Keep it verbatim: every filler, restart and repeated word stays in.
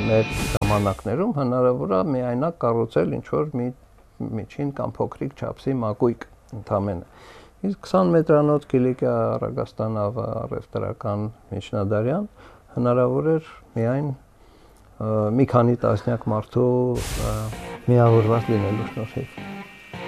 մեր ժամանակներում հնարավոր է միայնակ կառուցել ինչ-որ մի միջին կամ փոքրիկ չափսի մակույկ ընդամենը։ Իսկ քսան մետրանոց Կիլիկիա Արագաստան ավը առևտրական միջնադարյան հնարավոր էր միայն մի քանի տասնյակ մարդու միավորված լինելու շնորհիվ։